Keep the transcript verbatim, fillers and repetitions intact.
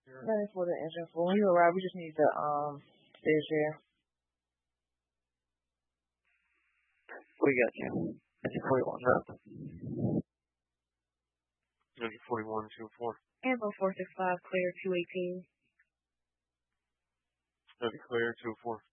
Nothing for the engine for. When you arrive, we just need the um stage there. We got you. Engine forty-one up. Engine forty-one, two four. Ambo four six five, clear two eighteen. Engine clear, two four.